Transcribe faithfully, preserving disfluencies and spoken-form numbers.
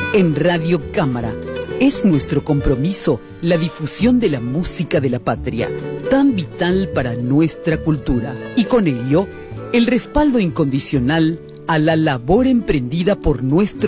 En Radio Cámara es nuestro compromiso la difusión de la música de la patria, tan vital para nuestra cultura, y con ello el respaldo incondicional a la labor emprendida por nuestro